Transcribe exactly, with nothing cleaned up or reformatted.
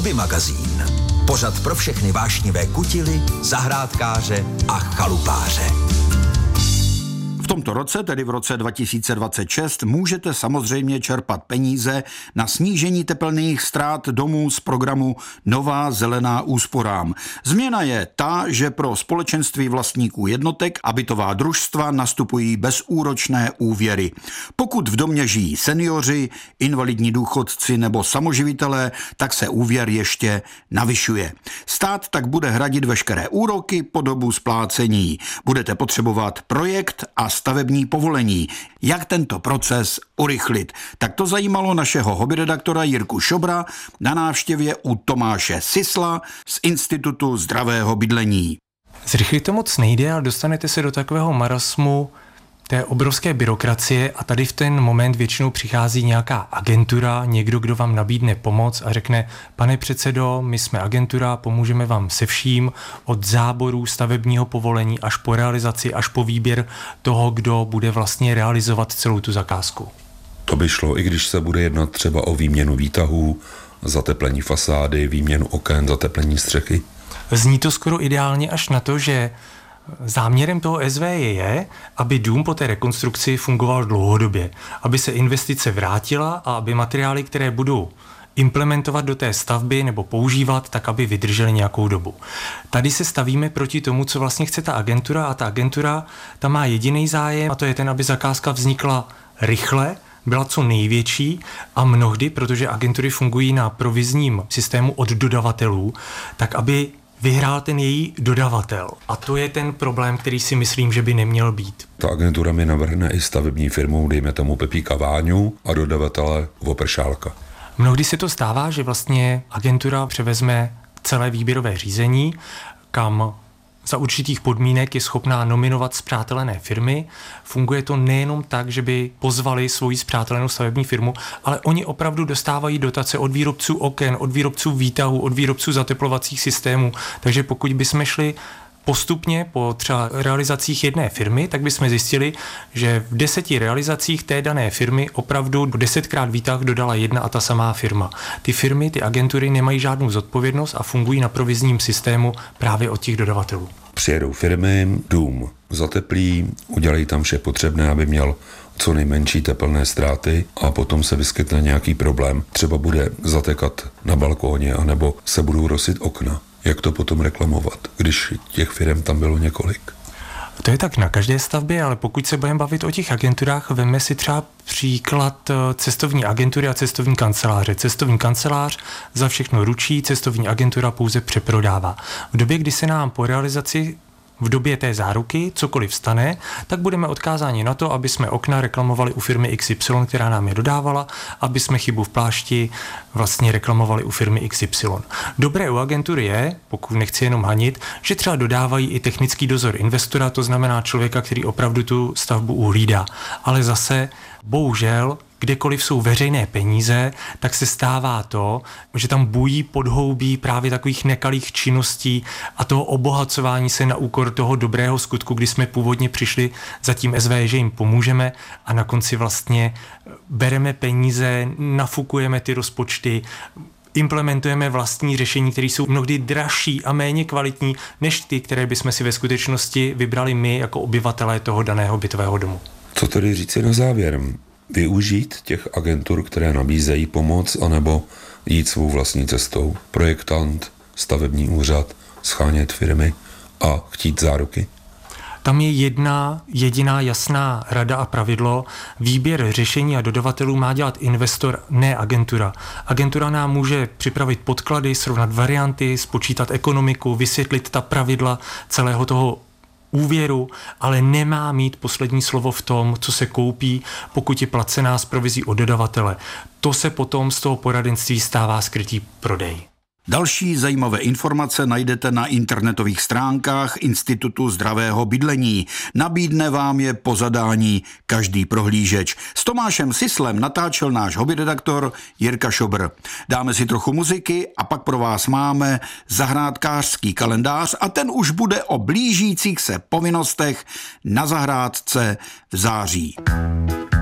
Hobby magazín. Pořad pro všechny vášnivé kutily, zahrádkáře a chalupáře. V tomto roce, tedy v roce dva tisíce dvacet šest, můžete samozřejmě čerpat peníze na snížení tepelných ztrát domů z programu Nová zelená úsporám. Změna je ta, že pro společenství vlastníků jednotek a bytová družstva nastupují bezúročné úvěry. Pokud v domě žijí seniori, invalidní důchodci nebo samoživitelé, tak se úvěr ještě navyšuje. Stát tak bude hradit veškeré úroky po dobu splácení. Budete potřebovat projekt a stavební povolení. Jak tento proces urychlit? Tak to zajímalo našeho hobbyredaktora Jirku Šobra na návštěvě u Tomáše Sisla z Institutu zdravého bydlení. Zrychlit to moc nejde, ale dostanete se do takového marasmu té obrovské byrokracie a tady v ten moment většinou přichází nějaká agentura, někdo, kdo vám nabídne pomoc a řekne: pane předsedo, my jsme agentura, pomůžeme vám se vším, od záborů, stavebního povolení až po realizaci, až po výběr toho, kdo bude vlastně realizovat celou tu zakázku. To by šlo, i když se bude jednat třeba o výměnu výtahů, zateplení fasády, výměnu oken, zateplení střechy. Zní to skoro ideálně až na to, že záměrem toho S V J je, aby dům po té rekonstrukci fungoval dlouhodobě, aby se investice vrátila a aby materiály, které budou implementovat do té stavby nebo používat, tak aby vydržely nějakou dobu. Tady se stavíme proti tomu, co vlastně chce ta agentura, a ta agentura tam má jediný zájem, a to je ten, aby zakázka vznikla rychle, byla co největší a mnohdy, protože agentury fungují na provizním systému od dodavatelů, tak aby vyhrál ten její dodavatel. A to je ten problém, který si myslím, že by neměl být. Ta agentura mi navrhne i stavební firmou, dejme tomu Pepíka Váňu, a dodavatele Vopršálka. Mnohdy se to stává, že vlastně agentura převezme celé výběrové řízení, kam za určitých podmínek je schopná nominovat spřátelené firmy. Funguje to nejenom tak, že by pozvali svoji spřátelenou stavební firmu, ale oni opravdu dostávají dotace od výrobců oken, od výrobců výtahů, od výrobců zateplovacích systémů. Takže pokud bychom šli postupně po třeba realizacích jedné firmy, tak bychom zjistili, že v deseti realizacích té dané firmy opravdu desetkrát výtah dodala jedna a ta samá firma. Ty firmy, ty agentury nemají žádnou zodpovědnost a fungují na provizním systému právě od těch dodavatelů. Přijedou firmy, dům zateplí, udělají tam vše potřebné, aby měl co nejmenší tepelné ztráty, a potom se vyskytne nějaký problém. Třeba bude zatekat na balkóně, anebo se budou rosit okna. Jak to potom reklamovat, když těch firm tam bylo několik? To je tak na každé stavbě, ale pokud se budeme bavit o těch agenturách, veme si třeba příklad cestovní agentury a cestovní kanceláře. Cestovní kancelář za všechno ručí, cestovní agentura pouze přeprodává. V době, kdy se nám po realizaci v době té záruky cokoliv stane, tak budeme odkázáni na to, aby jsme okna reklamovali u firmy X Y, která nám je dodávala, aby jsme chybu v plášti vlastně reklamovali u firmy X Y. Dobré u agentury je, pokud nechci jenom hanit, že třeba dodávají i technický dozor investora, to znamená člověka, který opravdu tu stavbu uhlídá. Ale zase, bohužel, kdekoliv jsou veřejné peníze, tak se stává to, že tam bují podhoubí právě takových nekalých činností a toho obohacování se na úkor toho dobrého skutku, kdy jsme původně přišli za tím S V J, že jim pomůžeme, a na konci vlastně bereme peníze, nafukujeme ty rozpočty, implementujeme vlastní řešení, které jsou mnohdy dražší a méně kvalitní než ty, které bychom si ve skutečnosti vybrali my jako obyvatelé toho daného bytového domu. Co tedy říci na závěr? Využít těch agentur, které nabízejí pomoc, anebo jít svou vlastní cestou? Projektant, stavební úřad, schánět firmy a chtít záruky? Tam je jedna jediná jasná rada a pravidlo. Výběr řešení a dodavatelů má dělat investor, ne agentura. Agentura nám může připravit podklady, srovnat varianty, spočítat ekonomiku, vysvětlit ta pravidla celého toho úvěru, ale nemá mít poslední slovo v tom, co se koupí, pokud je placená z provizí od dodavatele. To se potom z toho poradenství stává skrytý prodej. Další zajímavé informace najdete na internetových stránkách Institutu zdravého bydlení. Nabídne vám je po zadání každý prohlížeč. S Tomášem Sislem natáčel náš hobbyredaktor Jirka Šobr. Dáme si trochu muziky a pak pro vás máme zahrádkářský kalendář a ten už bude o blížících se povinnostech na zahrádce v září.